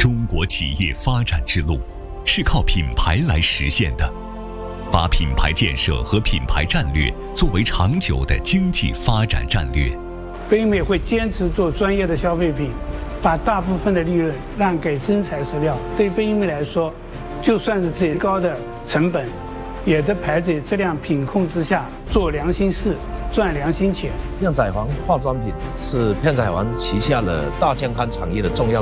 中国企业发展之路是靠品牌来实现的，把品牌建设和品牌战略作为长久的经济发展战略。 北美会坚持做专业的消费品，把大部分的利润让给真材实料。对北美来说，就算是最高的成本，也得排在质量品控之下，做良心事，赚良心钱。 片仔癀化妆品是片仔癀旗下的大健康产业的重要